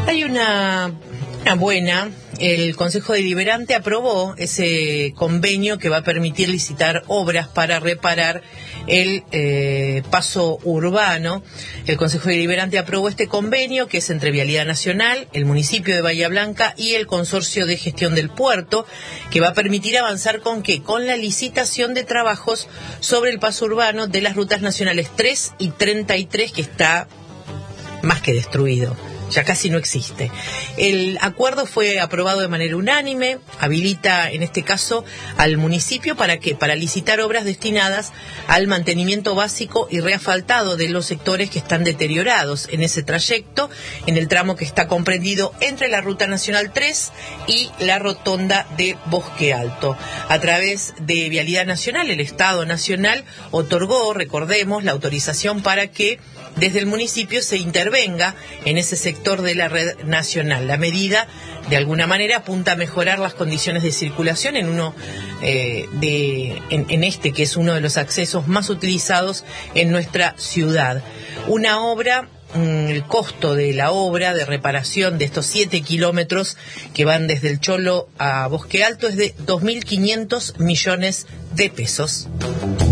Hay una buena. El Consejo Deliberante aprobó ese convenio que va a permitir licitar obras para reparar el paso urbano. El Consejo Deliberante aprobó este convenio que es entre Vialidad Nacional, el municipio de Bahía Blanca y el Consorcio de Gestión del Puerto, que va a permitir avanzar ¿con qué? Con la licitación de trabajos sobre el paso urbano de las rutas nacionales 3 y 33, que está más que destruido. Ya casi no existe. El acuerdo fue aprobado de manera unánime, habilita en este caso al municipio para licitar obras destinadas al mantenimiento básico y reasfaltado de los sectores que están deteriorados en ese trayecto, en el tramo que está comprendido entre la Ruta Nacional 3 y la rotonda de Bosque Alto. A través de Vialidad Nacional, el Estado Nacional otorgó, recordemos, la autorización para que desde el municipio se intervenga en ese sector de la red nacional. La medida, de alguna manera, apunta a mejorar las condiciones de circulación en este que es uno de los accesos más utilizados en nuestra ciudad. Una obra, el costo de la obra de reparación de estos 7 kilómetros que van desde el Cholo a Bosque Alto es de 2.500 millones de pesos.